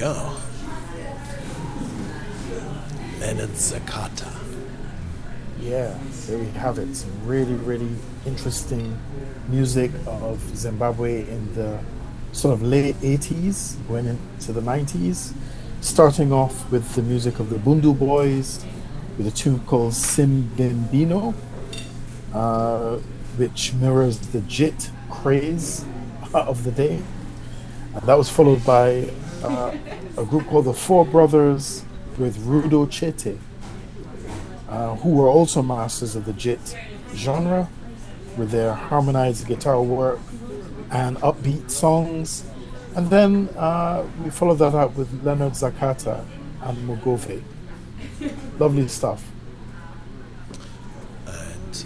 go. Leonard Zakata. Yeah, there we have it. Some really, really interesting music of Zimbabwe in the sort of late 80s, going into the 90s. Starting off with the music of the Bundu Boys, with a tune called Simbimbino, which mirrors the JIT craze of the day. And that was followed by a group called the Four Brothers with Rudo Chete, who were also masters of the JIT genre with their harmonized guitar work and upbeat songs. And then we followed that up with Leonard Zakata and Mugove. Lovely stuff. And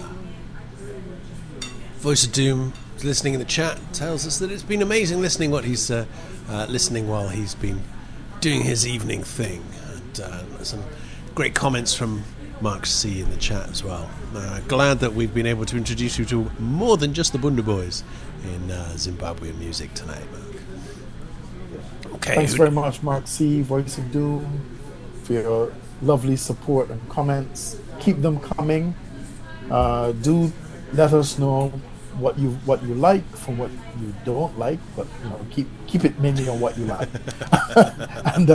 Voice of Doom, listening in the chat, tells us that it's been amazing listening listening while he's been doing his evening thing. And some great comments from Mark C in the chat as well. Glad that we've been able to introduce you to more than just the Bundu Boys in Zimbabwean music tonight, Mark. Okay. Thanks very much, Mark C, Voice of Doom, for your lovely support and comments. Keep them coming. Do let us know what you like from what you don't like, but keep it mainly on what you like. And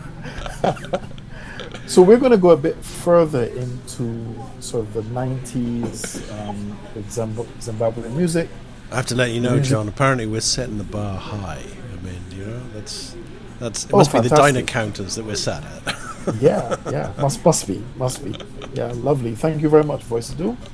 so we're going to go a bit further into sort of the 90s with Zimbabwean music. I have to let you know, John, apparently we're setting the bar high. I mean, that's it must be the diner counters that we're sat at. yeah, must be. Yeah, lovely. Thank you very much, Voice of Doom.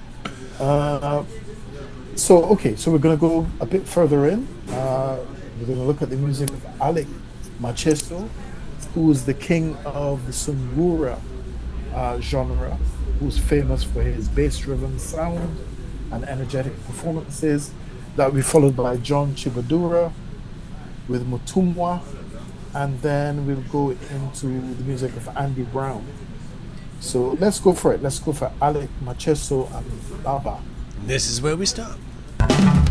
So we're going to go a bit further in. We're going to look at the music of Alec Macheso, who is the king of the Sungura genre, who's famous for his bass-driven sound and energetic performances. That will be followed by John Chibadura with Mutumwa, and then we'll go into the music of Andy Brown. So let's go for it. Let's go for Alec Macheso and Baba. This is where we start.